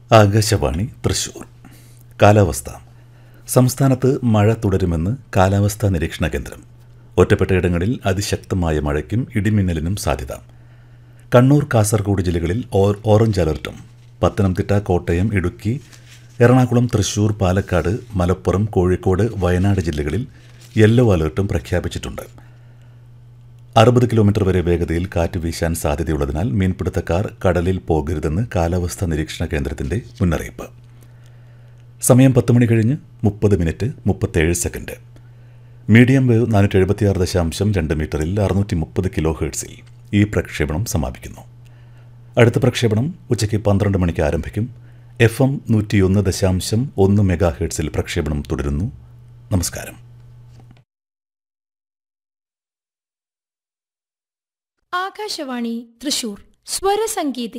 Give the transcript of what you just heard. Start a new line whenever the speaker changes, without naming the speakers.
ആകാശവാണി തൃശൂർ. കാലാവസ്ഥ. സംസ്ഥാനത്ത് മഴ തുടരുമെന്ന് കാലാവസ്ഥാ നിരീക്ഷണ കേന്ദ്രം. ഒറ്റപ്പെട്ടയിടങ്ങളിൽ അതിശക്തമായ മഴയ്ക്കും ഇടിമിന്നലിനും സാധ്യത. കണ്ണൂർ, കാസർഗോഡ് ജില്ലകളിൽ ഓറഞ്ച് അലർട്ടും. പത്തനംതിട്ട, കോട്ടയം, ഇടുക്കി, എറണാകുളം, തൃശൂർ, പാലക്കാട്, മലപ്പുറം, കോഴിക്കോട്, വയനാട് ജില്ലകളിൽ യെല്ലോ അലർട്ടും പ്രഖ്യാപിച്ചിട്ടുണ്ട്. 60 കിലോമീറ്റർ വരെ വേഗതയിൽ കാറ്റ് വീശാൻ സാധ്യതയുള്ളതിനാൽ മീൻപിടുത്തക്കാർ കടലിൽ പോകരുതെന്ന് കാലാവസ്ഥാ നിരീക്ഷണ കേന്ദ്രത്തിന്റെ മുന്നറിയിപ്പ്. സമയം 10 മണി കഴിഞ്ഞ് 30:37. മീഡിയം വേവ് 476.2 മീറ്ററിൽ 630 കിലോ ഹെർട്സിൽ ഈ പ്രക്ഷേപണം സമാപിക്കുന്നു. അടുത്ത പ്രക്ഷേപണം ഉച്ചയ്ക്ക് 12 മണിക്ക് ആരംഭിക്കും. FM 101.1 മെഗാ ഹെർട്സിൽ പ്രക്ഷേപണം തുടരുന്നു. നമസ്കാരം.
ആകാശവാണി തൃശൂർ. സ്വരസംഗീതിക